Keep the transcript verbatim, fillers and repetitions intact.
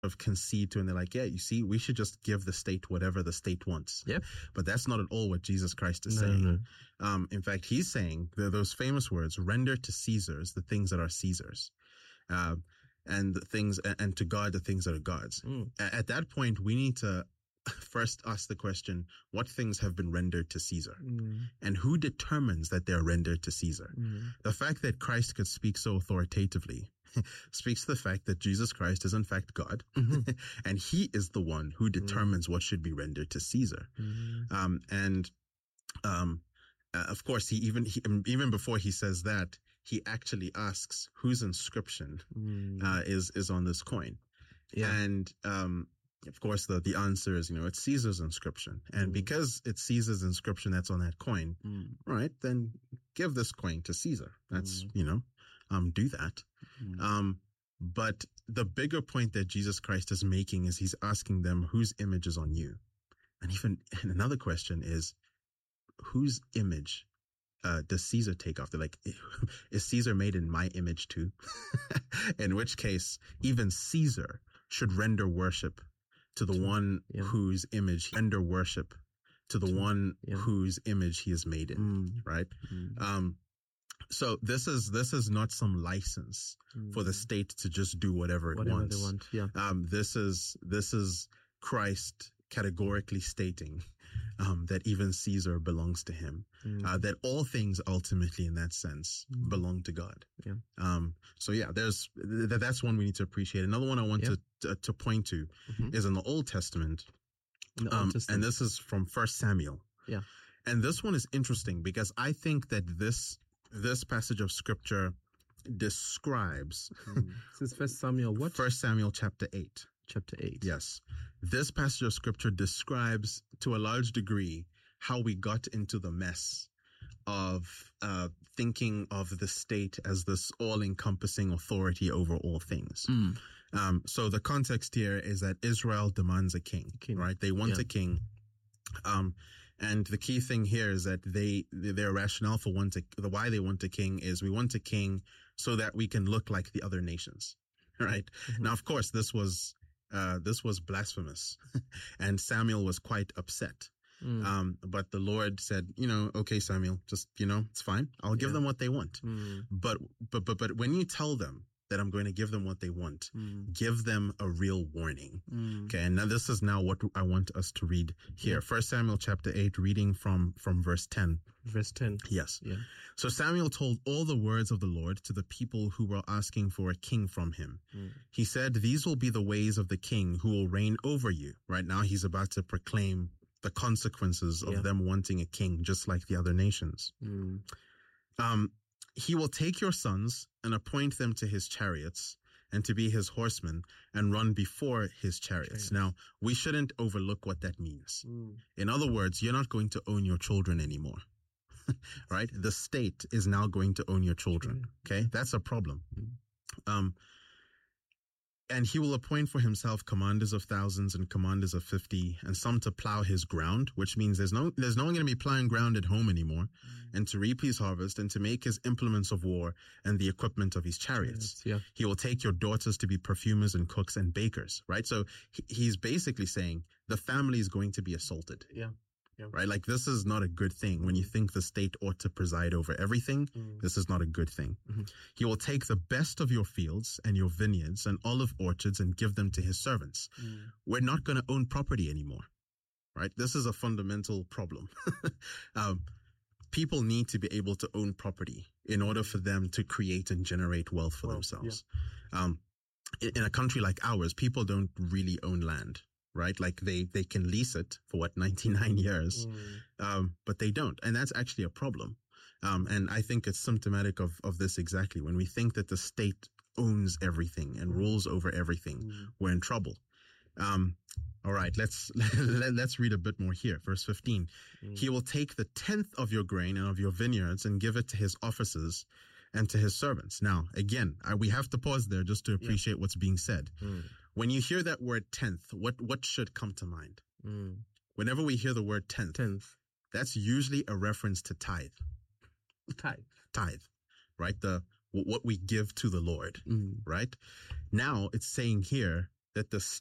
of concede to, and they're like, yeah, you see, we should just give the state whatever the state wants. Yep. But that's not at all what Jesus Christ is No, saying. no. Um, in fact, he's saying the, those famous words, render to Caesar's the things that are Caesar's, uh, and the things, and to God the things that are God's. Mm. At that point, we need to first ask the question, what things have been rendered to Caesar? Mm. And who determines that they're rendered to Caesar? Mm. The fact that Christ could speak so authoritatively speaks to the fact that Jesus Christ is in fact God, Mm-hmm. and he is the one who determines mm. what should be rendered to Caesar. Mm. Um, and um, uh, of course, he even he, even before he says that, he actually asks whose inscription Mm. uh, is is on this coin. Yeah. And um, of course, the the answer is, you know, it's Caesar's inscription. And Mm. because it's Caesar's inscription that's on that coin, Mm. right, then give this coin to Caesar. That's, Mm. you know, um, do that. Mm. Um, but the bigger point that Jesus Christ is making is he's asking them whose image is on you. And even, and another question is, whose image uh, does Caesar take after? Like, is Caesar made in my image too? In which case, even Caesar should render worship to the one yeah. whose image, render worship to the one yeah. whose image he is made in, Mm. right? Mm. Um, so this is, this is not some license Mm. for the state to just do whatever it Whatever wants. they want. Yeah. Um, this is, this is Christ categorically stating, um, that even Caesar belongs to him, Mm. uh, that all things ultimately in that sense Mm. belong to God. Yeah. Um, so yeah, there's, th- that's one we need to appreciate. Another one I want Yeah. to, to, to point to Mhm. is in the Old Testament. In the Um, Old Testament. and this is from First Samuel. Yeah. And this one is interesting because I think that this, this passage of scripture describes Mm. This is First Samuel what? First Samuel chapter eight. Chapter eight. Yes. This passage of scripture describes to a large degree how we got into the mess of uh, thinking of the state as this all-encompassing authority over all things. Mm. Um, so the context here is that Israel demands a king, King. right? They want Yeah. a king. Um, and the key thing here is that they, their rationale for want a, the why they want a king is we want a king so that we can look like the other nations, right? Mm-hmm. Now, of course, this was, uh, this was blasphemous and Samuel was quite upset. Mm. Um, but the Lord said, you know, okay, Samuel, just, you know, it's fine. I'll give Yeah. them what they want. Mm. But, but, but, but when you tell them that I'm going to give them what they want, Mm. give them a real warning. Mm. Okay. And now this is now what I want us to read here. Yeah. First Samuel chapter eight, reading from, from verse ten. Verse ten. Yes. Yeah. So Samuel told all the words of the Lord to the people who were asking for a king from him. Mm. He said, these will be the ways of the king who will reign over you. Right now he's about to proclaim the consequences of Yeah. them wanting a king, just like the other nations. Mm. Um, he will take your sons and appoint them to his chariots and to be his horsemen and run before his chariots. Chariots. Now, we shouldn't overlook what that means. Mm. In other words, you're not going to own your children anymore, right? The state is now going to own your children. Okay. That's a problem. Mm. Um, and he will appoint for himself commanders of thousands and commanders of fifty, and some to plow his ground, which means there's no, there's no one going to be plowing ground at home anymore, Mm. and to reap his harvest, and to make his implements of war and the equipment of his chariots. Yeah. He will take your daughters to be perfumers and cooks and bakers, right? So he, he's basically saying the family is going to be assaulted. Yeah. Right? Like, this is not a good thing. When you think the state ought to preside over everything, Mm. this is not a good thing. Mhm. He will take the best of your fields and your vineyards and olive orchards and give them to his servants. Mm. We're not going to own property anymore, right? This is a fundamental problem. um, people need to be able to own property in order for them to create and generate wealth for Well, themselves. Um, in, in a country like ours, people don't really own land. Right? Like they, they can lease it for what, ninety-nine years. Mm. Um, but they don't. And that's actually a problem. Um, and I think it's symptomatic of, of this exactly. When we think that the state owns everything and rules over everything, Mm. we're in trouble. Um, all right, let's, let, let's read a bit more here. Verse fifteen. Mm. He will take the tenth of your grain and of your vineyards and give it to his officers and to his servants. Now, again, I, we have to pause there just to appreciate what's being said. Mm. When you hear that word tenth, what, what should come to mind? Mm. Whenever we hear the word tenth, Tenth. that's usually a reference to tithe, Tithe. tithe, right? The, what we give to the Lord, Mm. right? Now it's saying here that the s-